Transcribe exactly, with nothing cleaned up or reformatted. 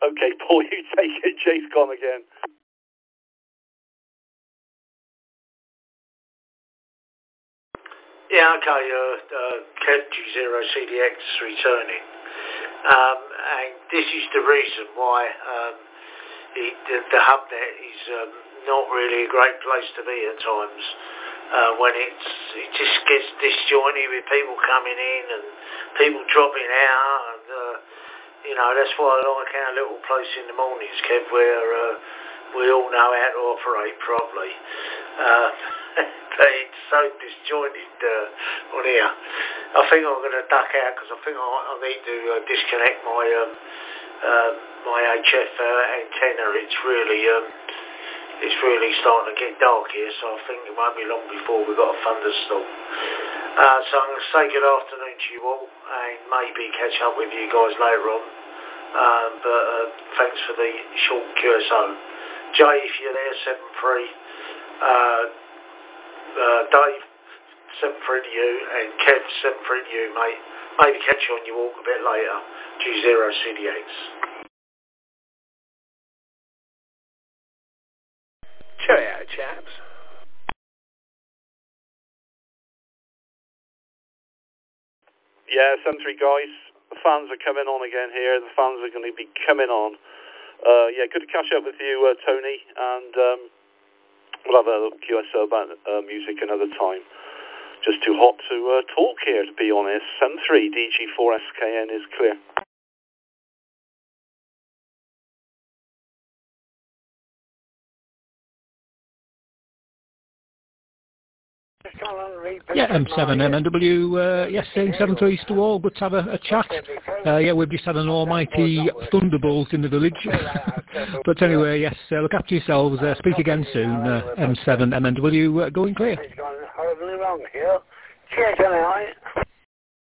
Okay, Paul, you take it. Jay's gone again. Yeah, okay, uh, uh, Kev G zero C D X returning. Um, and this is the reason why um, it, the, the HubNet is um, not really a great place to be at times. Uh, when it's, it just gets disjointed with people coming in and people dropping out. And, uh, you know, that's why I like our little place in the mornings, Kev, where uh, we all know how to operate properly. Uh, but it's so disjointed uh, on here. I think I'm going to duck out because I think I, I need to uh, disconnect my um, uh, my H F uh, antenna. It's really um, it's really starting to get dark here, so I think it won't be long before we've got a thunderstorm. Uh, so I'm going to say good afternoon to you all, and maybe catch up with you guys later on. Um, but uh, thanks for the short Q S O. Jay, if you're there, seven three. Uh, uh, Dave, seven three to you, and Kev, seven three to you, mate. Maybe catch you on your walk a bit later. G zero C D X. Cheerio, chaps. Yeah, seven three guys. The fans are coming on again here. The fans are going to be coming on. Uh, yeah, good to catch up with you, uh, Tony, and um, we'll have a Q S O about uh, music another time. Just too hot to uh, talk here, to be honest. seven three D G four S K N is clear. Yeah, M seven M N W, uh, yes, saying seven threes to all, good to have a, a chat. Uh, yeah, we've just had an almighty thunderbolt in the village. But anyway, yes, uh, look after yourselves, uh, speak again soon, uh, M seven M N W, uh, going clear. It's gone horribly wrong here. Cheers, anyway.